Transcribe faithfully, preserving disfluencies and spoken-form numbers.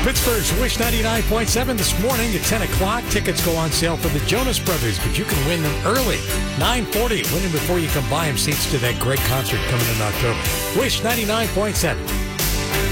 Pittsburgh's Wish ninety-nine point seven this morning at ten o'clock. Tickets go on sale for the Jonas Brothers, but you can win them early. nine forty, win them before you can buy them. Seats to that great concert coming in October. Wish ninety-nine point seven.